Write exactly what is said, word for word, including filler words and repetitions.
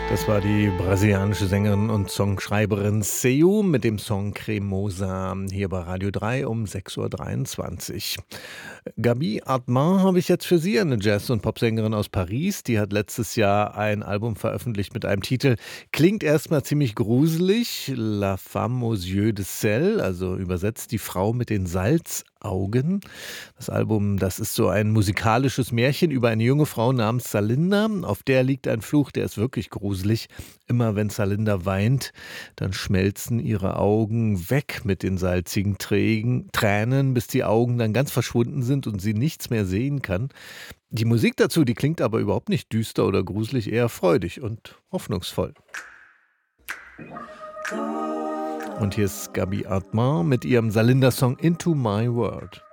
Das war die brasilianische Sängerin und Songschreiberin Seu mit dem Song Cremosa hier bei Radio drei um sechs Uhr dreiundzwanzig. Gaby Artman habe ich jetzt für Sie, eine Jazz- und Popsängerin aus Paris. Die hat letztes Jahr ein Album veröffentlicht mit einem Titel, klingt erstmal ziemlich gruselig, La Femme aux yeux de sel, also übersetzt die Frau mit den Salzaugen. Das Album, das ist so ein musikalisches Märchen über eine junge Frau namens Salinda. Auf der liegt ein Fluch, der ist wirklich gruselig. Immer wenn Salinda weint, dann schmelzen ihre Augen weg mit den salzigen Trägen, Tränen, bis die Augen dann ganz verschwunden sind und sie nichts mehr sehen kann. Die Musik dazu, die klingt aber überhaupt nicht düster oder gruselig, eher freudig und hoffnungsvoll. Und hier ist Gaby Artman mit ihrem Salinda-Song Into My World.